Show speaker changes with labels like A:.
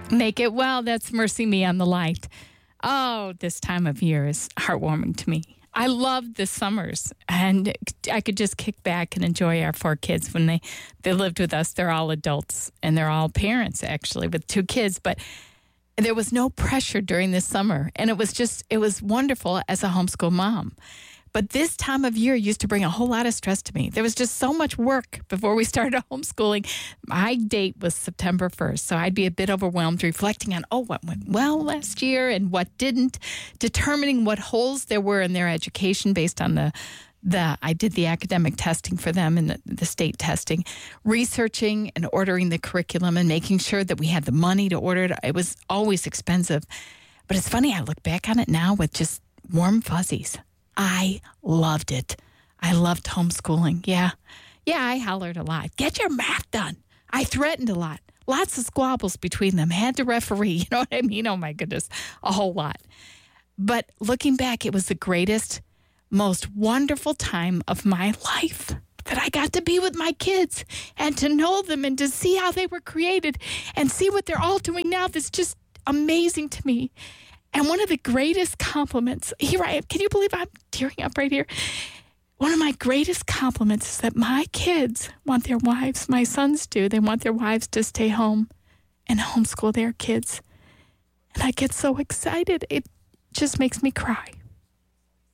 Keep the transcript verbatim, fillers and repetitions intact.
A: Make it well. That's Mercy Me on the Light. Oh, this time of year is heartwarming to me. I love the summers, and I could just kick back and enjoy our four kids when they, they lived with us. They're all adults, and they're all parents, actually, with two kids. But there was no pressure during the summer, and it was just, it was wonderful as a homeschool mom. But this time of year used to bring a whole lot of stress to me. There was just so much work before we started homeschooling. My date was September first, so I'd be a bit overwhelmed reflecting on, oh, what went well last year and what didn't, determining what holes there were in their education based on the, the I did the academic testing for them and the, the state testing, researching and ordering the curriculum and making sure that we had the money to order it. It was always expensive. But it's funny, I look back on it now with just warm fuzzies. I loved it. I loved homeschooling. Yeah. Yeah, I hollered a lot. Get your math done. I threatened a lot. Lots of squabbles between them. Had to referee. You know what I mean? Oh, my goodness. A whole lot. But looking back, it was the greatest, most wonderful time of my life that I got to be with my kids and to know them and to see how they were created and see what they're all doing now. That's just amazing to me. And one of the greatest compliments, here I am, can you believe I'm tearing up right here? One of my greatest compliments is that my kids want their wives, my sons do, they want their wives to stay home and homeschool their kids. And I get so excited, it just makes me cry.